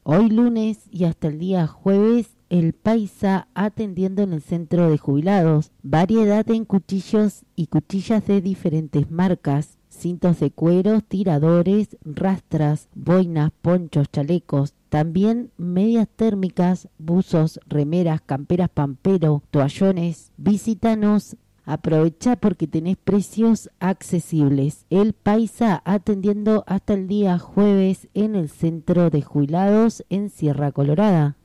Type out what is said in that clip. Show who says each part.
Speaker 1: Hoy lunes y hasta el día jueves, el Paisa atendiendo en el centro de jubilados. Variedad en cuchillos y cuchillas de diferentes marcas. Cintos de cuero, tiradores, rastras, boinas, ponchos, chalecos. También medias térmicas, buzos, remeras, camperas pampero, toallones. Visítanos. Aprovecha porque tenés precios accesibles. El Paisa atendiendo hasta el día jueves en el centro de jubilados en Sierra Colorada.